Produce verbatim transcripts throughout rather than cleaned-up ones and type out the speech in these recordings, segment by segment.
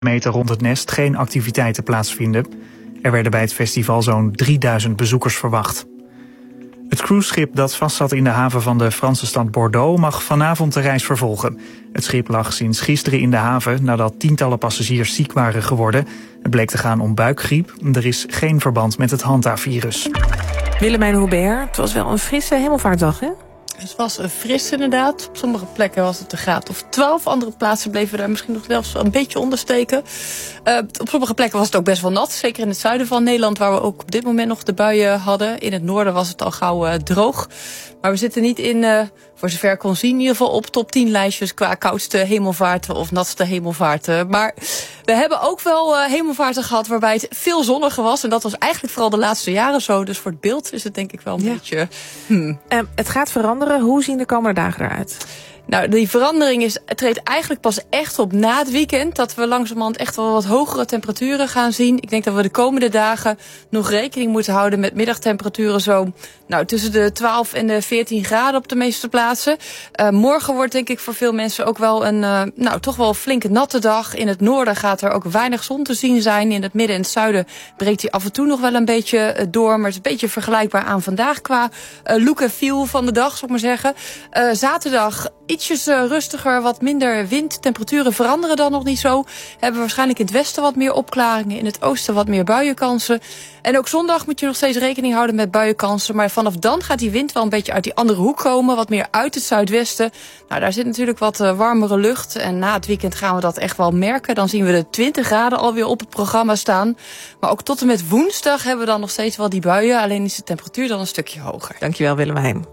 meter rond het nest geen activiteiten plaatsvinden. Er werden bij het festival zo'n drieduizend bezoekers verwacht. Het cruiseschip dat vastzat in de haven van de Franse stad Bordeaux mag vanavond de reis vervolgen. Het schip lag sinds gisteren in de haven nadat tientallen passagiers ziek waren geworden. Het bleek te gaan om buikgriep. Er is geen verband met het Hanta-virus. Willemijn Hubert, het was wel een frisse hemelvaartdag, hè? Het was fris inderdaad. Op sommige plekken was het een graad of twaalf. Andere plaatsen bleven daar misschien nog zelfs een beetje onder steken. Uh, op sommige plekken was het ook best wel nat. Zeker in het zuiden van Nederland, waar we ook op dit moment nog de buien hadden. In het noorden was het al gauw uh, droog. Maar we zitten niet in, uh, voor zover ik kon zien, in ieder geval op top tien lijstjes qua koudste hemelvaarten of natste hemelvaarten. Maar we hebben ook wel uh, hemelvaarten gehad waarbij het veel zonniger was. En dat was eigenlijk vooral de laatste jaren zo. Dus voor het beeld is het denk ik wel een ja. beetje... Hmm. Um, het gaat veranderen. Hoe zien de komende dagen eruit? Nou, die verandering is, het treedt eigenlijk pas echt op na het weekend. Dat we langzamerhand echt wel wat hogere temperaturen gaan zien. Ik denk dat we de komende dagen nog rekening moeten houden met middagtemperaturen zo nou, tussen de twaalf en de veertien graden op de meeste plaatsen. Uh, morgen wordt denk ik voor veel mensen ook wel een uh, nou, toch wel flinke natte dag. In het noorden gaat er ook weinig zon te zien zijn. In het midden en het zuiden breekt hij af en toe nog wel een beetje door. Maar het is een beetje vergelijkbaar aan vandaag qua uh, look en feel van de dag, zou ik maar zeggen. Uh, zaterdag ietsjes uh, rustiger, wat minder wind. Temperaturen veranderen dan nog niet zo. Hebben we waarschijnlijk in het westen wat meer opklaringen. In het oosten wat meer buienkansen. En ook zondag moet je nog steeds rekening houden met buienkansen. Maar vanaf dan gaat die wind wel een beetje uit die andere hoek komen. Wat meer uit het zuidwesten. Nou, daar zit natuurlijk wat uh, warmere lucht. En na het weekend gaan we dat echt wel merken. Dan zien we de twintig graden alweer op het programma staan. Maar ook tot en met woensdag hebben we dan nog steeds wel die buien. Alleen is de temperatuur dan een stukje hoger. Dankjewel, Willemijn.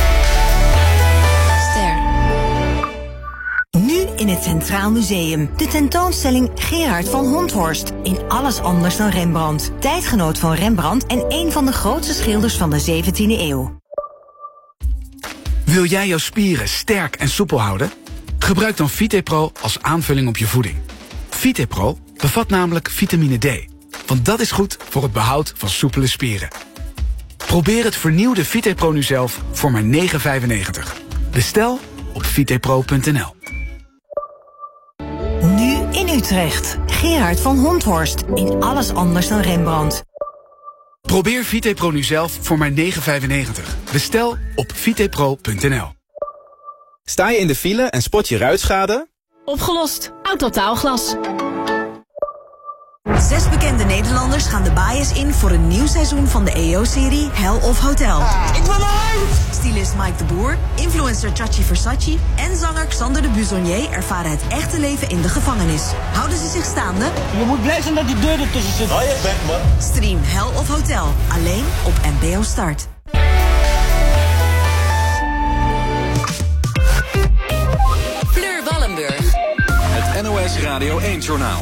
Nu in het Centraal Museum. De tentoonstelling Gerard van Honthorst. In alles anders dan Rembrandt. Tijdgenoot van Rembrandt en een van de grootste schilders van de zeventiende eeuw. Wil jij jouw spieren sterk en soepel houden? Gebruik dan VitePro als aanvulling op je voeding. VitePro bevat namelijk vitamine D. Want dat is goed voor het behoud van soepele spieren. Probeer het vernieuwde VitePro nu zelf voor maar negen vijfennegentig. Bestel op vitepro punt n l. Nu in Utrecht. Gerard van Honthorst. In alles anders dan Rembrandt. Probeer VitePro nu zelf voor maar negen vijfennegentig. Bestel op vitepro punt n l. Sta je in de file en spot je ruitschade? Opgelost. Autotaalglas. Zes bekende Nederlanders gaan de bias in voor een nieuw seizoen van de E O-serie Hell of Hotel. Ik wil uit! Stylist Mike de Boer, influencer Chachi Versace en zanger Xander de Buzonier ervaren het echte leven in de gevangenis. Houden ze zich staande? Je moet blij zijn dat die deur ertussen zit. Oh, je bek, man. Stream Hell of Hotel, alleen op N P O Start. Fleur Wallenburg. Het N O S Radio één-journaal.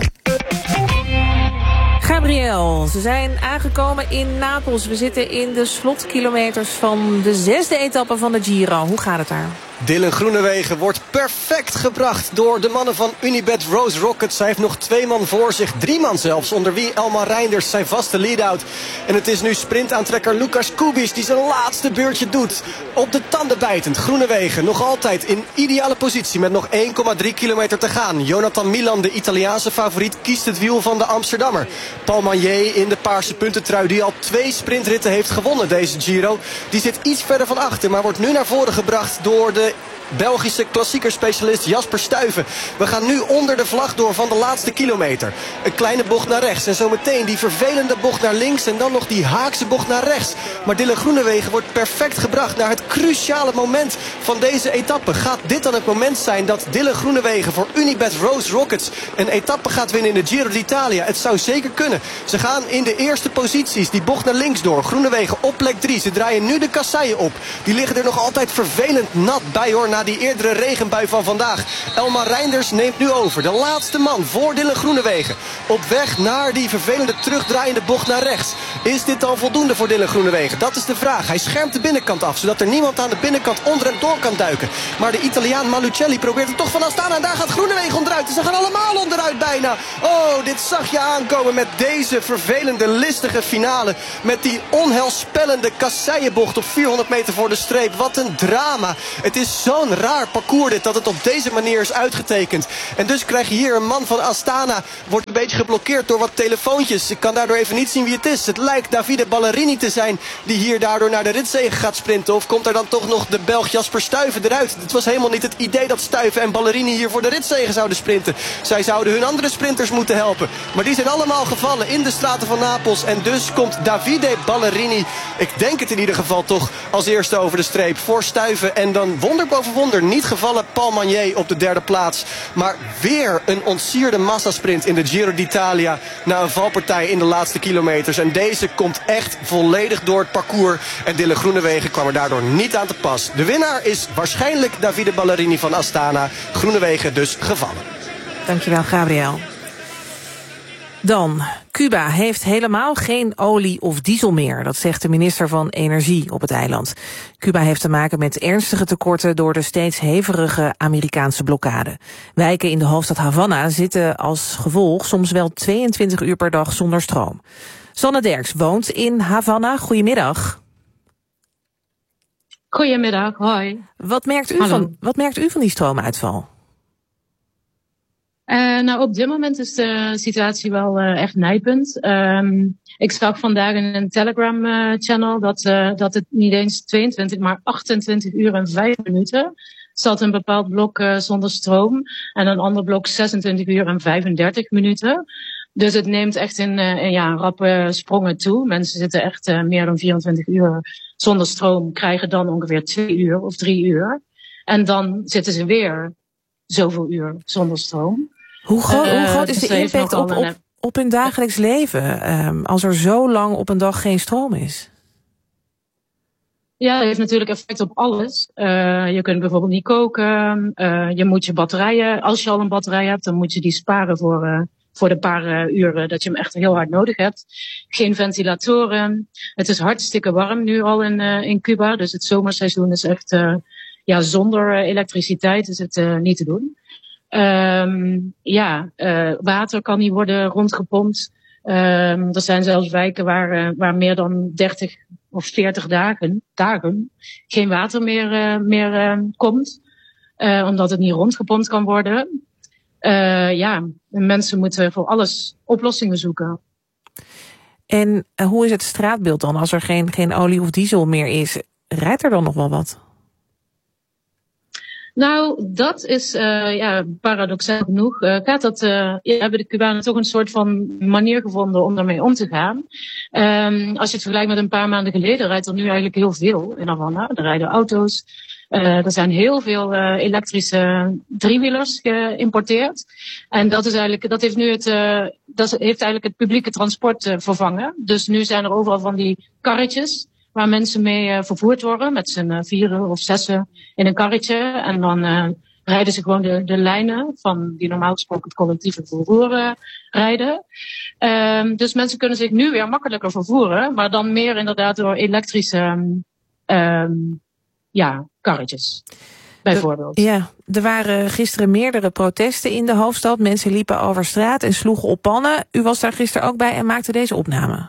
Gabriel, ze zijn aangekomen in Napels. We zitten in de slotkilometers van de zesde etappe van de Giro. Hoe gaat het daar? Dylan Groenewegen wordt perfect gebracht door de mannen van Unibet Rose Rockets. Zij heeft nog twee man voor zich, drie man zelfs, onder wie Elmar Reinders, zijn vaste lead-out. En het is nu sprintaantrekker Lucas Kubis die zijn laatste beurtje doet. Op de tanden bijtend. Groenewegen nog altijd in ideale positie met nog één komma drie kilometer te gaan. Jonathan Milan, de Italiaanse favoriet, kiest het wiel van de Amsterdammer. Paul Magnier in de paarse puntentrui die al twee sprintritten heeft gewonnen deze Giro. Die zit iets verder van achter, maar wordt nu naar voren gebracht door de Belgische klassiekerspecialist Jasper Stuyven. We gaan nu onder de vlag door van de laatste kilometer. Een kleine bocht naar rechts en zometeen die vervelende bocht naar links en dan nog die haakse bocht naar rechts. Maar Dylan Groenewegen wordt perfect gebracht naar het cruciale moment van deze etappe. Gaat dit dan het moment zijn dat Dylan Groenewegen voor Unibet Rose Rockets een etappe gaat winnen in de Giro d'Italia? Het zou zeker kunnen. Ze gaan in de eerste posities die bocht naar links door. Groenewegen op plek drie. Ze draaien nu de kasseien op. Die liggen er nog altijd vervelend nat bij hoor. Na die eerdere regenbui van vandaag. Elmar Reinders neemt nu over. De laatste man voor Dylan Groenewegen. Op weg naar die vervelende terugdraaiende bocht naar rechts. Is dit dan voldoende voor Dylan Groenewegen? Dat is de vraag. Hij schermt de binnenkant af. Zodat er niemand aan de binnenkant onder hem door kan duiken. Maar de Italiaan Malucelli probeert er toch vanaf staan. En daar gaat Groenewegen onderuit. Ze gaan allemaal onderuit bijna. Oh, dit zag je aankomen met deze vervelende listige finale. Met die onheilspellende kasseienbocht op vierhonderd meter voor de streep. Wat een drama. Het is is zo'n raar parcours dit, dat het op deze manier is uitgetekend. En dus krijg je hier een man van Astana, wordt een beetje geblokkeerd door wat telefoontjes. Ik kan daardoor even niet zien wie het is. Het lijkt Davide Ballerini te zijn die hier daardoor naar de ritzege gaat sprinten. Of komt er dan toch nog de Belg Jasper Stuyven eruit? Het was helemaal niet het idee dat Stuyven en Ballerini hier voor de ritzege zouden sprinten. Zij zouden hun andere sprinters moeten helpen. Maar die zijn allemaal gevallen in de straten van Napels. En dus komt Davide Ballerini, ik denk het in ieder geval toch, als eerste over de streep voor Stuyven. En dan wonder boven wonder niet gevallen Paul Magnier op de derde plaats. Maar weer een ontsierde massasprint in de Giro d'Italia na een valpartij in de laatste kilometers. En deze komt echt volledig door het parcours. En Dylan Groenewegen kwam er daardoor niet aan te pas. De winnaar is waarschijnlijk Davide Ballerini van Astana. Groenewegen dus gevallen. Dankjewel, Gabriel. Dan, Cuba heeft helemaal geen olie of diesel meer. Dat zegt de minister van Energie op het eiland. Cuba heeft te maken met ernstige tekorten door de steeds hevige Amerikaanse blokkade. Wijken in de hoofdstad Havana zitten als gevolg soms wel tweeëntwintig uur per dag zonder stroom. Sanne Derks woont in Havana. Goedemiddag. Goedemiddag, hoi. Wat merkt u, van, wat merkt u van die stroomuitval? Uh, nou, op dit moment is de situatie wel uh, echt nijpend. Um, ik zag vandaag in een Telegram-channel uh, dat, uh, dat het niet eens tweeëntwintig, maar achtentwintig uur en vijf minuten zat een bepaald blok uh, zonder stroom. En een ander blok zesentwintig uur en vijfendertig minuten. Dus het neemt echt in, uh, in ja, rappe sprongen toe. Mensen zitten echt uh, meer dan vierentwintig uur zonder stroom, krijgen dan ongeveer twee uur of drie uur. En dan zitten ze weer zoveel uur zonder stroom. Hoe groot, hoe groot is uh, de impact op, op, op hun dagelijks leven um, als er zo lang op een dag geen stroom is? Ja, dat heeft natuurlijk effect op alles. Uh, je kunt bijvoorbeeld niet koken. Uh, je moet je batterijen, als je al een batterij hebt, dan moet je die sparen voor, uh, voor de paar uh, uren dat je hem echt heel hard nodig hebt. Geen ventilatoren. Het is hartstikke warm nu al in, uh, in Cuba. Dus het zomerseizoen is echt, uh, ja, zonder uh, elektriciteit is het uh, niet te doen. Um, ja, uh, water kan niet worden rondgepompt. Um, er zijn zelfs wijken waar, uh, waar meer dan dertig of veertig dagen, dagen geen water meer, uh, meer uh, komt. Uh, omdat het niet rondgepompt kan worden. Uh, ja, mensen moeten voor alles oplossingen zoeken. En uh, hoe is het straatbeeld dan als er geen, geen olie of diesel meer is? Rijdt er dan nog wel wat? Nou, dat is uh, ja, paradoxaal genoeg. Uh, gaat dat, uh, ja, hebben de Cubanen toch een soort van manier gevonden om daarmee om te gaan. Um, als je het vergelijkt met een paar maanden geleden, rijdt er nu eigenlijk heel veel in Havana. Er rijden auto's. Uh, er zijn heel veel uh, elektrische driewielers geïmporteerd. En dat is eigenlijk, dat heeft nu het, uh, dat heeft eigenlijk het publieke transport uh, vervangen. Dus nu zijn er overal van die karretjes waar mensen mee uh, vervoerd worden, met z'n uh, vieren of zessen in een karretje. En dan uh, rijden ze gewoon de, de lijnen van die normaal gesproken het collectieve vervoer uh, rijden. Um, dus mensen kunnen zich nu weer makkelijker vervoeren, maar dan meer inderdaad door elektrische um, ja, karretjes. Bijvoorbeeld. Ja, er waren gisteren meerdere protesten in de hoofdstad. Mensen liepen over straat en sloegen op pannen. U was daar gisteren ook bij en maakte deze opname.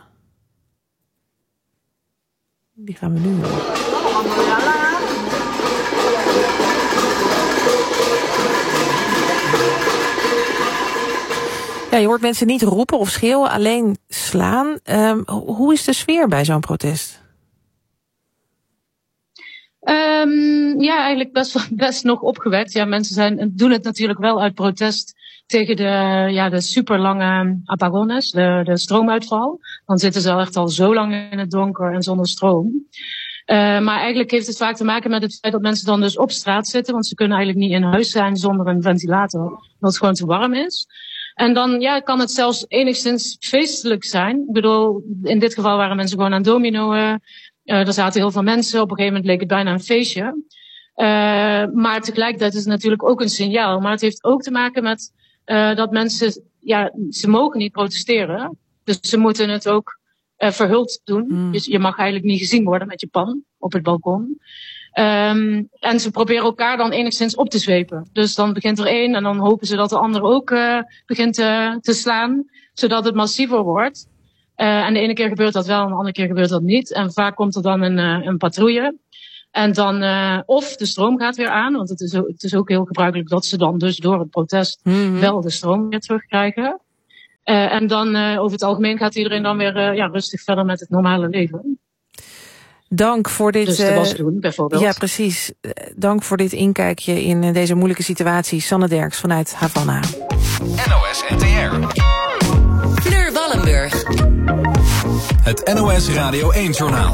Die gaan we nu doen. Ja, je hoort mensen niet roepen of schreeuwen, alleen slaan. Um, hoe is de sfeer bij zo'n protest? Um, ja, eigenlijk best, best nog opgewekt. Ja, mensen zijn, doen het natuurlijk wel uit protest tegen de, ja, de superlange apagones, de, de stroomuitval. Dan zitten ze al echt al zo lang in het donker en zonder stroom. Uh, maar eigenlijk heeft het vaak te maken met het feit dat mensen dan dus op straat zitten, want ze kunnen eigenlijk niet in huis zijn zonder een ventilator, omdat het gewoon te warm is. En dan ja, kan het zelfs enigszins feestelijk zijn. Ik bedoel, in dit geval waren mensen gewoon aan dominoën. Uh, er zaten heel veel mensen. Op een gegeven moment leek het bijna een feestje. Uh, maar tegelijkertijd is het natuurlijk ook een signaal. Maar het heeft ook te maken met uh, dat mensen, ja, ze mogen niet protesteren. Dus ze moeten het ook uh, verhuld doen. Mm. Dus je mag eigenlijk niet gezien worden met je pan op het balkon. Um, en ze proberen elkaar dan enigszins op te zwepen. Dus dan begint er één en dan hopen ze dat de ander ook uh, begint uh, te slaan. Zodat het massiever wordt. Uh, en de ene keer gebeurt dat wel en de andere keer gebeurt dat niet. En vaak komt er dan een, uh, een patrouille. En dan, uh, of de stroom gaat weer aan, want het is, ook, het is ook heel gebruikelijk dat ze dan dus door het protest mm-hmm. wel de stroom weer terugkrijgen. Uh, en dan uh, over het algemeen gaat iedereen dan weer uh, ja, rustig verder met het normale leven. Dank voor dit. Dus de was doen, bijvoorbeeld. Ja, precies. Dank voor dit inkijkje in deze moeilijke situatie. Sanne Derks vanuit Havana. N O S N T R. Fleur Wallenburg. Het N O S Radio één-journaal.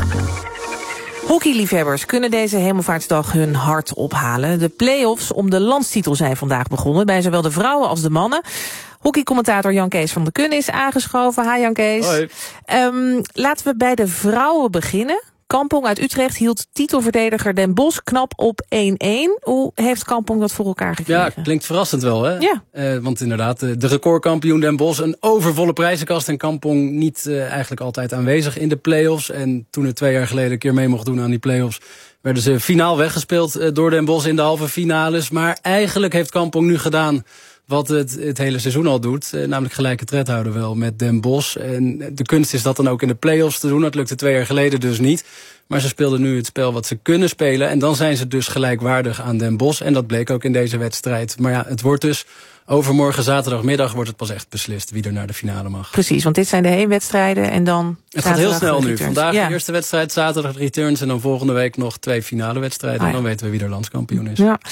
Hockeyliefhebbers kunnen deze Hemelvaartsdag hun hart ophalen. De play-offs om de landstitel zijn vandaag begonnen, bij zowel de vrouwen als de mannen. Hockeycommentator Jan Kees van der Kunnen is aangeschoven. Hi Jan Kees. Hoi. Um, laten we bij de vrouwen beginnen. Kampong uit Utrecht hield titelverdediger Den Bosch knap op één-één. Hoe heeft Kampong dat voor elkaar gekregen? Ja, klinkt verrassend wel, hè? Ja. Uh, want inderdaad, de recordkampioen Den Bosch, een overvolle prijzenkast en Kampong niet uh, eigenlijk altijd aanwezig in de play-offs. En toen het twee jaar geleden een keer mee mocht doen aan die play-offs, werden ze finaal weggespeeld uh, door Den Bosch in de halve finales. Maar eigenlijk heeft Kampong nu gedaan wat het, het hele seizoen al doet, eh, namelijk gelijke tred houden wel met Den Bosch. En de kunst is dat dan ook in de play-offs te doen. Dat lukte twee jaar geleden dus niet. Maar ze speelden nu het spel wat ze kunnen spelen. En dan zijn ze dus gelijkwaardig aan Den Bosch. En dat bleek ook in deze wedstrijd. Maar ja, het wordt dus overmorgen zaterdagmiddag wordt het pas echt beslist wie er naar de finale mag. Precies, want dit zijn de heenwedstrijden en dan het gaat heel snel nu. Returns. Vandaag ja. de eerste wedstrijd, zaterdag de returns en dan volgende week nog twee finale wedstrijden. Ah, ja. En dan weten we wie er landskampioen is. Ja.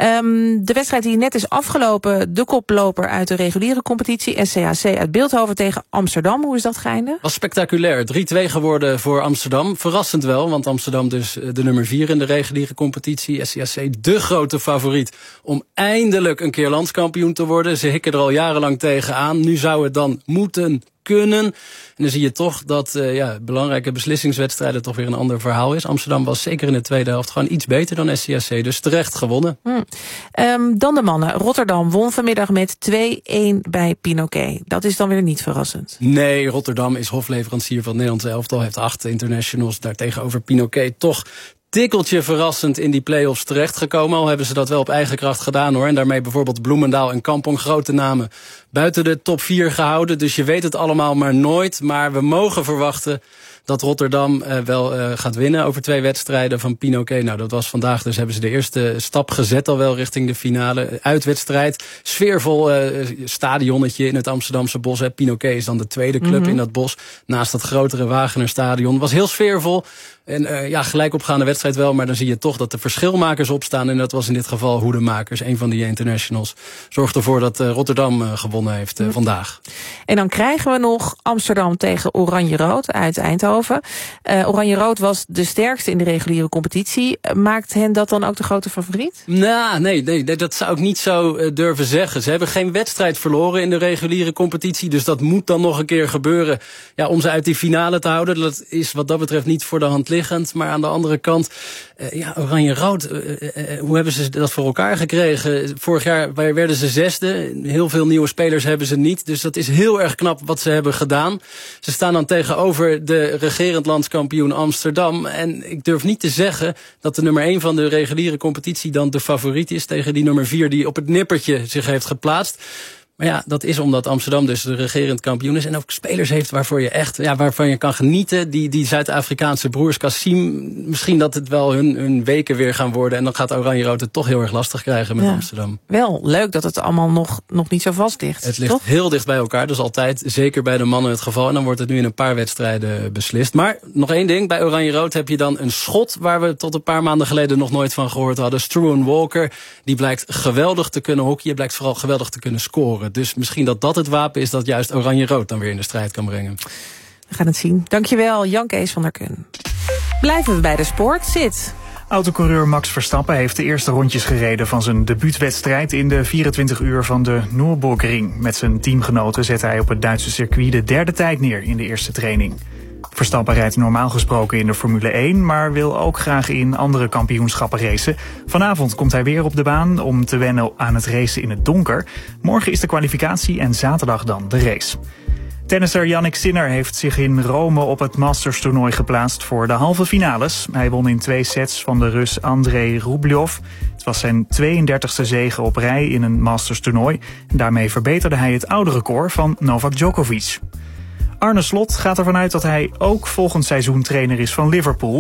Um, de wedstrijd die net is afgelopen, de koploper uit de reguliere competitie, S C H C uit Beeldhoven tegen Amsterdam. Hoe is dat geëindigd? Was spectaculair. drie-twee geworden voor Amsterdam. Verrassend wel, want Amsterdam dus de nummer vier in de reguliere competitie. S C H C de grote favoriet om eindelijk een keer landskampioen te worden. Ze hikken er al jarenlang tegenaan. Nu zou het dan moeten kunnen. En dan zie je toch dat uh, ja, belangrijke beslissingswedstrijden toch weer een ander verhaal is. Amsterdam was zeker in de tweede helft gewoon iets beter dan S C H C. Dus terecht gewonnen. Hmm. Um, dan de mannen. Rotterdam won vanmiddag met twee-één bij Pinoquet. Dat is dan weer niet verrassend. Nee, Rotterdam is hofleverancier van het Nederlandse elftal. Heeft acht internationals. Daartegenover Pinoquet toch tikkeltje verrassend in die play-offs terechtgekomen. Al hebben ze dat wel op eigen kracht gedaan, hoor. En daarmee bijvoorbeeld Bloemendaal en Kampong, grote namen, buiten de top vier gehouden. Dus je weet het allemaal maar nooit. Maar we mogen verwachten dat Rotterdam uh, wel uh, gaat winnen over twee wedstrijden van Pinoquet. Nou, dat was vandaag, dus hebben ze de eerste stap gezet al wel richting de finale. Uitwedstrijd, sfeervol uh, stadionnetje in het Amsterdamse bos. Hè. Pinoquet is dan de tweede club mm-hmm. in dat bos, naast dat grotere Wagener-stadion. Was heel sfeervol. En uh, ja, gelijk opgaande wedstrijd wel, maar dan zie je toch dat de verschilmakers opstaan. En dat was in dit geval Hoedemakers, een van die internationals. Zorgt ervoor dat uh, Rotterdam uh, gewonnen heeft uh, vandaag. En dan krijgen we nog Amsterdam tegen Oranje-Rood uit Eindhoven. Uh, Oranje-Rood was de sterkste in de reguliere competitie. Maakt hen dat dan ook de grote favoriet? Nou, nee, nee, nee, dat zou ik niet zo uh, durven zeggen. Ze hebben geen wedstrijd verloren in de reguliere competitie. Dus dat moet dan nog een keer gebeuren, ja, om ze uit die finale te houden. Dat is wat dat betreft niet voor de hand liggend. Maar aan de andere kant, uh, ja, Oranje-Rood, uh, uh, hoe hebben ze dat voor elkaar gekregen? Vorig jaar werden ze zesde. Heel veel nieuwe spelers hebben ze niet. Dus dat is heel erg knap wat ze hebben gedaan. Ze staan dan tegenover de regerend landskampioen Amsterdam. En ik durf niet te zeggen dat de nummer één van de reguliere competitie dan de favoriet is tegen die nummer vier die op het nippertje zich heeft geplaatst. Maar ja, dat is omdat Amsterdam dus de regerend kampioen is en ook spelers heeft waarvoor je echt, ja, waarvan je kan genieten. Die, die Zuid-Afrikaanse broers, Kassim, misschien dat het wel hun, hun weken weer gaan worden. En dan gaat Oranje-Rood het toch heel erg lastig krijgen met ja, Amsterdam. Wel leuk dat het allemaal nog, nog niet zo vast ligt. Het ligt toch? heel dicht bij elkaar, dus altijd, zeker bij de mannen het geval. En dan wordt het nu in een paar wedstrijden beslist. Maar nog één ding, bij Oranje-Rood heb je dan een schot waar we tot een paar maanden geleden nog nooit van gehoord hadden. Struan Walker, die blijkt geweldig te kunnen hockeyen, blijkt vooral geweldig te kunnen scoren. Dus misschien dat dat het wapen is dat juist Oranje-Rood dan weer in de strijd kan brengen. We gaan het zien. Dankjewel, Jan Kees van der Kun. Blijven we bij de sport. Zit. Autocoureur Max Verstappen heeft de eerste rondjes gereden van zijn debuutwedstrijd in de vierentwintig uur van de Nürburgring. Met zijn teamgenoten zette hij op het Duitse circuit de derde tijd neer in de eerste training. Verstappen rijdt normaal gesproken in de Formule één, maar wil ook graag in andere kampioenschappen racen. Vanavond komt hij weer op de baan om te wennen aan het racen in het donker. Morgen is de kwalificatie en zaterdag dan de race. Tennisser Jannik Sinner heeft zich in Rome op het Masters-toernooi geplaatst voor de halve finales. Hij won in twee sets van de Rus Andrei Rublev. Het was zijn tweeëndertigste zege op rij in een Masters-toernooi. Daarmee verbeterde hij het oude record van Novak Djokovic. Arne Slot gaat ervan uit dat hij ook volgend seizoen trainer is van Liverpool.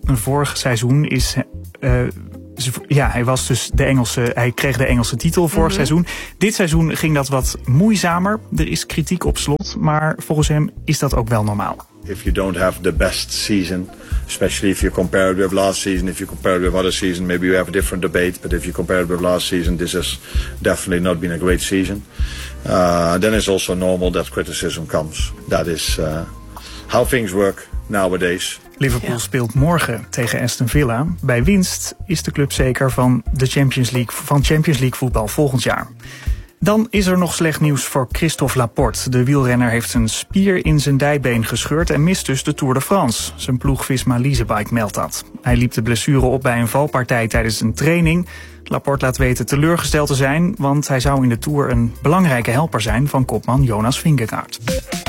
Vorig seizoen is... Uh, ja, hij was dus de Engelse, hij kreeg de Engelse titel vorig mm-hmm. seizoen. Dit seizoen ging dat wat moeizamer. Er is kritiek op Slot, maar volgens hem is dat ook wel normaal. If you don't have the best season, especially if you compare it with last season, if you compare it with other season, maybe you have a different debate. But if you compare it with last season, this has definitely not been a great season. Uh, then it's also normal that criticism comes. That is uh, how things work nowadays. Liverpool ja. speelt morgen tegen Aston Villa. Bij winst is de club zeker van de Champions League, van Champions League voetbal volgend jaar. Dan is er nog slecht nieuws voor Christophe Laporte. De wielrenner heeft een spier in zijn dijbeen gescheurd en mist dus de Tour de France. Zijn ploeg Visma Leasebike meldt dat. Hij liep de blessure op bij een valpartij tijdens een training. Laporte laat weten teleurgesteld te zijn, want hij zou in de Tour een belangrijke helper zijn van kopman Jonas Vingegaard.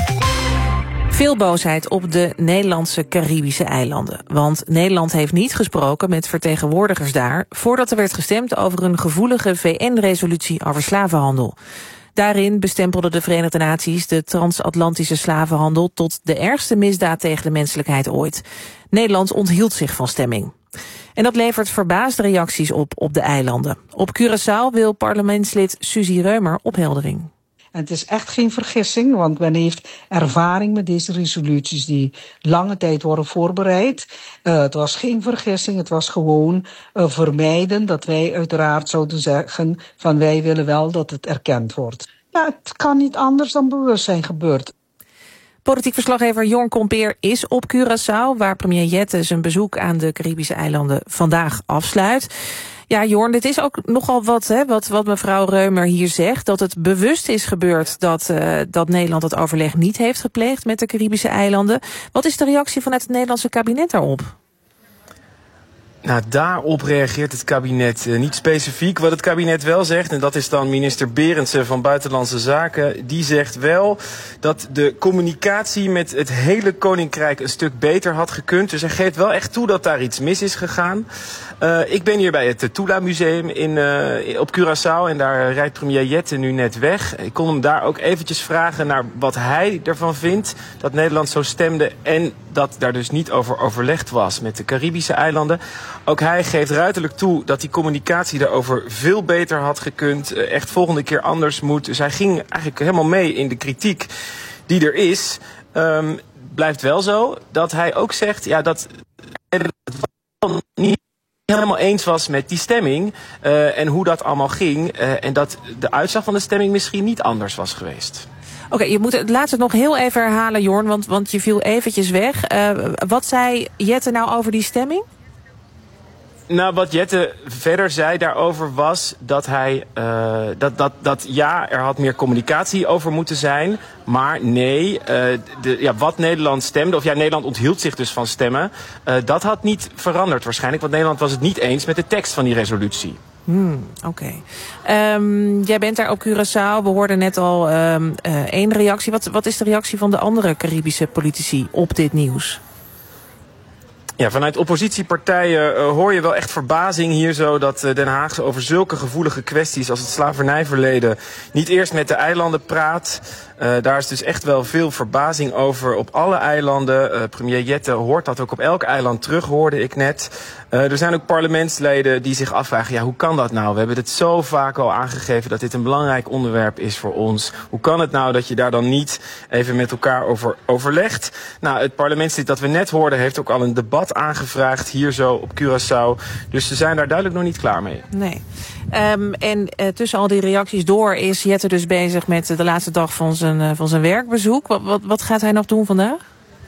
Veel boosheid op de Nederlandse Caribische eilanden. Want Nederland heeft niet gesproken met vertegenwoordigers daar voordat er werd gestemd over een gevoelige V N-resolutie over slavenhandel. Daarin bestempelden de Verenigde Naties de transatlantische slavenhandel tot de ergste misdaad tegen de menselijkheid ooit. Nederland onthield zich van stemming. En dat levert verbaasde reacties op op de eilanden. Op Curaçao wil parlementslid Suzy Reumer opheldering. En het is echt geen vergissing, want men heeft ervaring met deze resoluties die lange tijd worden voorbereid. Uh, het was geen vergissing, het was gewoon uh, vermijden dat wij uiteraard zouden zeggen van wij willen wel dat het erkend wordt. Ja, het kan niet anders dan bewust zijn gebeurd. Politiek verslaggever Jorn Kompeer is op Curaçao, waar premier Jette zijn bezoek aan de Caribische eilanden vandaag afsluit. Ja, Jorn, dit is ook nogal wat, hè, wat, wat mevrouw Reumer hier zegt. Dat het bewust is gebeurd dat, uh, dat Nederland het overleg niet heeft gepleegd met de Caribische eilanden. Wat is de reactie vanuit het Nederlandse kabinet daarop? Nou, daarop reageert het kabinet uh, niet specifiek. Wat het kabinet wel zegt, en dat is dan minister Berendsen van Buitenlandse Zaken, die zegt wel dat de communicatie met het hele Koninkrijk een stuk beter had gekund. Dus hij geeft wel echt toe dat daar iets mis is gegaan. Uh, ik ben hier bij het Tula Museum in, uh, op Curaçao en daar rijdt premier Jette nu net weg. Ik kon hem daar ook eventjes vragen naar wat hij ervan vindt dat Nederland zo stemde en dat daar dus niet over overlegd was met de Caribische eilanden. Ook hij geeft ruiterlijk toe dat die communicatie daarover veel beter had gekund, uh, echt volgende keer anders moet. Dus hij ging eigenlijk helemaal mee in de kritiek die er is. Um, blijft wel zo dat hij ook zegt ja, dat het niet helemaal eens was met die stemming uh, en hoe dat allemaal ging. Uh, en dat de uitslag van de stemming misschien niet anders was geweest. Oké, okay, je moet het laatst nog heel even herhalen, Jorn, want, want je viel eventjes weg. Uh, wat zei Jette nou over die stemming? Nou, wat Jette verder zei daarover was dat hij uh, dat, dat, dat ja, er had meer communicatie over moeten zijn. Maar nee, uh, de, ja, wat Nederland stemde, of ja, Nederland onthield zich dus van stemmen. Uh, dat had niet veranderd waarschijnlijk, want Nederland was het niet eens met de tekst van die resolutie. Hmm, Oké. Okay. Um, jij bent daar op Curaçao. We hoorden net al um, uh, één reactie. Wat, wat is de reactie van de andere Caribische politici op dit nieuws? Ja, vanuit oppositiepartijen uh, hoor je wel echt verbazing hier zo dat uh, Den Haag over zulke gevoelige kwesties als het slavernijverleden niet eerst met de eilanden praat. Uh, daar is dus echt wel veel verbazing over op alle eilanden. Uh, premier Jette hoort dat ook op elk eiland terug, hoorde ik net. Uh, er zijn ook parlementsleden die zich afvragen, ja, hoe kan dat nou? We hebben het zo vaak al aangegeven dat dit een belangrijk onderwerp is voor ons. Hoe kan het nou dat je daar dan niet even met elkaar over overlegt? Nou, het parlementslid dat we net hoorden heeft ook al een debat aangevraagd hier zo op Curaçao. Dus ze zijn daar duidelijk nog niet klaar mee. Nee. Um, en uh, tussen al die reacties door is Jette dus bezig met de laatste dag van zijn, uh, van zijn werkbezoek. Wat, wat, wat gaat hij nog doen vandaag?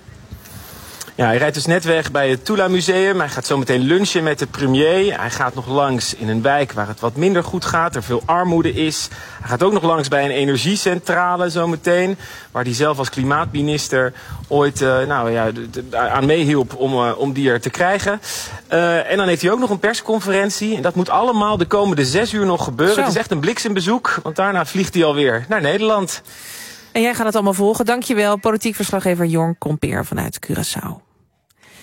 Ja, hij rijdt dus net weg bij het Tula Museum. Hij gaat zo meteen lunchen met de premier. Hij gaat nog langs in een wijk waar het wat minder goed gaat. Er veel armoede is. Hij gaat ook nog langs bij een energiecentrale zo meteen. Waar hij zelf als klimaatminister ooit uh, nou, ja, de, de, aan meehielp om, uh, om die er te krijgen. Uh, en dan heeft hij ook nog een persconferentie. En dat moet allemaal de komende zes uur nog gebeuren. Zo. Het is echt een bliksembezoek. Want daarna vliegt hij alweer naar Nederland. En jij gaat het allemaal volgen. Dankjewel, politiek verslaggever Jorn Kompeer vanuit Curaçao.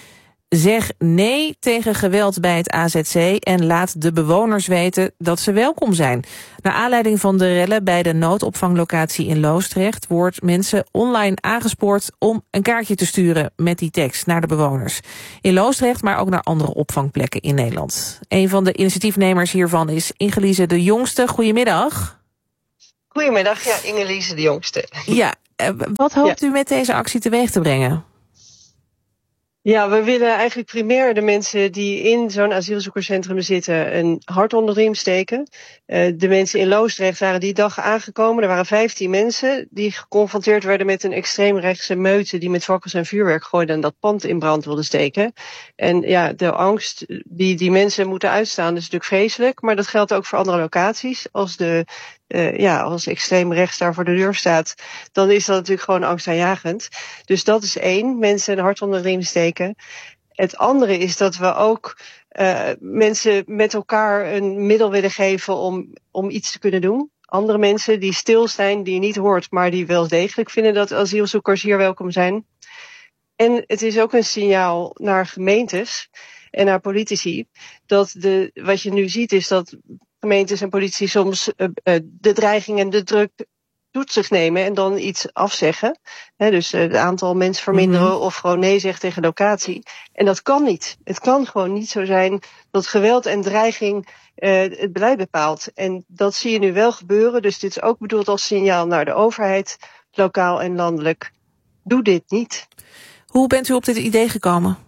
Zeg nee tegen geweld bij het A Z C en laat de bewoners weten dat ze welkom zijn. Naar aanleiding van de rellen bij de noodopvanglocatie in Loosdrecht wordt mensen online aangespoord om een kaartje te sturen met die tekst naar de bewoners. In Loosdrecht, maar ook naar andere opvangplekken in Nederland. Een van de initiatiefnemers hiervan is Ingelize de Jongste. Goedemiddag. Goedemiddag, ja, Ingelize de Jongste. Ja, wat hoopt ja. u met deze actie teweeg te brengen? Ja, we willen eigenlijk primair de mensen die in zo'n asielzoekerscentrum zitten een hart onder de riem steken. Uh, de mensen in Loosdrecht waren die dag aangekomen. Er waren vijftien mensen die geconfronteerd werden met een extreemrechtse meute die met fakkels en vuurwerk gooide en dat pand in brand wilde steken. En ja, de angst die die mensen moeten uitstaan is natuurlijk vreselijk, maar dat geldt ook voor andere locaties. Als de Uh, ja, als extreem rechts daar voor de deur staat, dan is dat natuurlijk gewoon angstaanjagend. Dus dat is één, mensen een hart onder de riem steken. Het andere is dat we ook uh, mensen met elkaar een middel willen geven om, om iets te kunnen doen. Andere mensen die stil zijn, die je niet hoort, maar die wel degelijk vinden dat asielzoekers hier welkom zijn. En het is ook een signaal naar gemeentes en naar politici, dat de, wat je nu ziet is dat gemeentes en politici soms uh, uh, de dreiging en de druk tot zich nemen en dan iets afzeggen. He, dus uh, het aantal mensen verminderen mm-hmm. of gewoon nee zeggen tegen locatie. En dat kan niet. Het kan gewoon niet zo zijn dat geweld en dreiging uh, het beleid bepaalt. En dat zie je nu wel gebeuren. Dus dit is ook bedoeld als signaal naar de overheid, lokaal en landelijk. Doe dit niet. Hoe bent u op dit idee gekomen?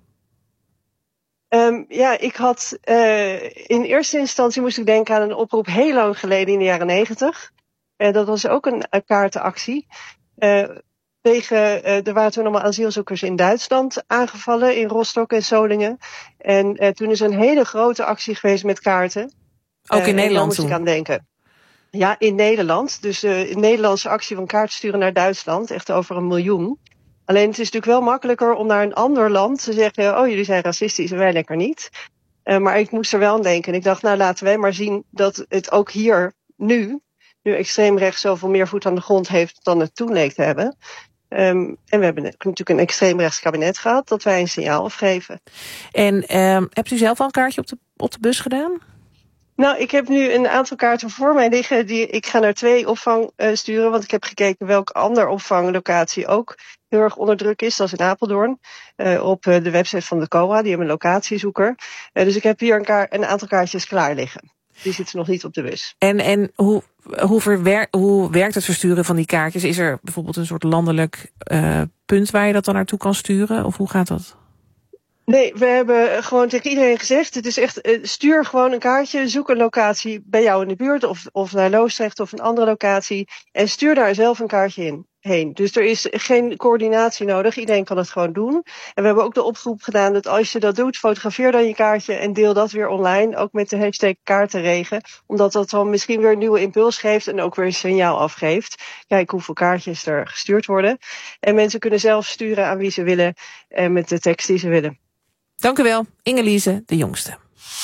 Um, ja, ik had uh, in eerste instantie moest ik denken aan een oproep heel lang geleden in de jaren negentig. Uh, dat was ook een, een kaartenactie. Uh, tegen, uh, er waren toen allemaal asielzoekers in Duitsland aangevallen, in Rostock en Solingen. En uh, toen is een hele grote actie geweest met kaarten. Ook in uh, Nederland moest toen? Ik aan denken. Ja, in Nederland. Dus uh, een Nederlandse actie van kaarten sturen naar Duitsland, echt over een miljoen. Alleen het is natuurlijk wel makkelijker om naar een ander land te zeggen, oh jullie zijn racistisch en wij lekker niet. Uh, maar ik moest er wel aan denken. En ik dacht, nou laten wij maar zien dat het ook hier nu, nu extreem rechts zoveel meer voet aan de grond heeft dan het toen leek te hebben. Um, en we hebben natuurlijk een extreem rechts kabinet gehad, dat wij een signaal afgeven. En um, hebt u zelf al een kaartje op de, op de bus gedaan? Nou, ik heb nu een aantal kaarten voor mij liggen. Die, ik ga naar twee opvang uh, sturen, want ik heb gekeken welke andere opvanglocatie ook heel erg onder druk is. Dat is in Apeldoorn, uh, op uh, de website van de C O A. Die hebben een locatiezoeker. Uh, dus ik heb hier een, kaart, een aantal kaartjes klaar liggen. Die zitten nog niet op de bus. En, en hoe, hoe, verwer, hoe werkt het versturen van die kaartjes? Is er bijvoorbeeld een soort landelijk uh, punt waar je dat dan naartoe kan sturen? Of hoe gaat dat? Nee, we hebben gewoon tegen iedereen gezegd, het is echt, uh, stuur gewoon een kaartje, zoek een locatie bij jou in de buurt of, of naar Loosdrecht of een andere locatie en stuur daar zelf een kaartje in, heen. Dus er is geen coördinatie nodig, iedereen kan het gewoon doen. En we hebben ook de oproep gedaan dat als je dat doet, fotografeer dan je kaartje en deel dat weer online, ook met de hashtag kaartenregen, omdat dat dan misschien weer een nieuwe impuls geeft en ook weer een signaal afgeeft. Kijk hoeveel kaartjes er gestuurd worden. En mensen kunnen zelf sturen aan wie ze willen en met de tekst die ze willen. Dank u wel, Ingelize de Jongste.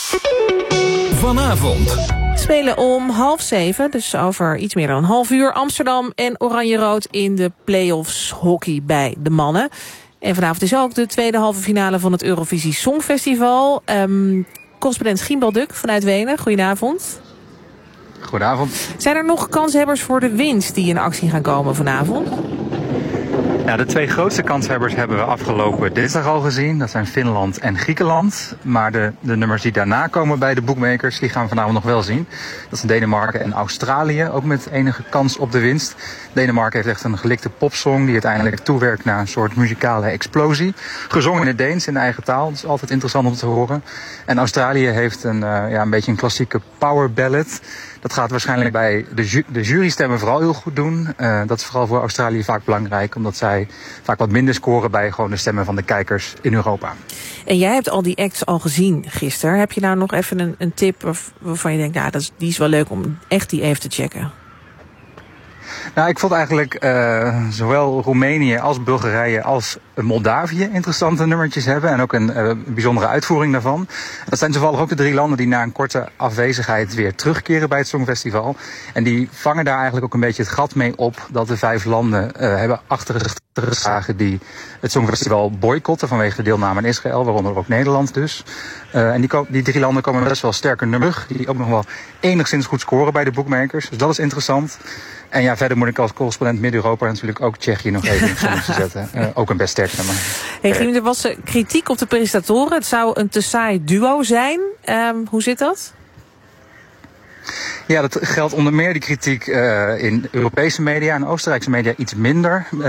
Vanavond spelen om half zeven, dus over iets meer dan een half uur, Amsterdam en Oranje-Rood in de play-offs hockey bij de mannen. En vanavond is ook de tweede halve finale van het Eurovisie Songfestival. Um, correspondent Gimbal Duk vanuit Wenen, goedenavond. Goedenavond. Zijn er nog kanshebbers voor de winst die in actie gaan komen vanavond? Ja, de twee grootste kanshebbers hebben we afgelopen dinsdag al gezien. Dat zijn Finland en Griekenland. Maar de, de nummers die daarna komen bij de bookmakers, die gaan we vanavond nog wel zien. Dat zijn Denemarken en Australië, ook met enige kans op de winst. Denemarken heeft echt een gelikte popsong die uiteindelijk toewerkt naar een soort muzikale explosie. Gezongen in het Deens, in de eigen taal. Dat is altijd interessant om te horen. En Australië heeft een, uh, ja, een beetje een klassieke power ballad. Dat gaat waarschijnlijk bij de, ju- de jurystemmen vooral heel goed doen. Uh, dat is vooral voor Australië vaak belangrijk, omdat zij vaak wat minder scoren bij gewoon de stemmen van de kijkers in Europa. En jij hebt al die acts al gezien gisteren. Heb je nou nog even een, een tip waarvan je denkt, nou, dat is, die is wel leuk om echt die even te checken? Nou, ik vond eigenlijk uh, zowel Roemenië als Bulgarije als Moldavië interessante nummertjes hebben. En ook een uh, bijzondere uitvoering daarvan. Dat zijn toevallig ook de drie landen die na een korte afwezigheid weer terugkeren bij het Songfestival. En die vangen daar eigenlijk ook een beetje het gat mee op dat de vijf landen uh, hebben achtergeslagen die het Songfestival boycotten vanwege de deelname aan Israël, waaronder ook Nederland dus. Uh, en die, die drie landen komen best wel sterker nummer, die ook nog wel enigszins goed scoren bij de bookmakers. Dus dat is interessant. En ja, verder moet ik als correspondent Midden-Europa natuurlijk ook Tsjechië nog even in het zonnetje zetten. Uh, ook een best sterk nummer. Hey, Giem, er was kritiek op de presentatoren. Het zou een te saai duo zijn. Um, hoe zit dat? Ja, dat geldt onder meer die kritiek uh, in Europese media en Oostenrijkse media iets minder. Uh,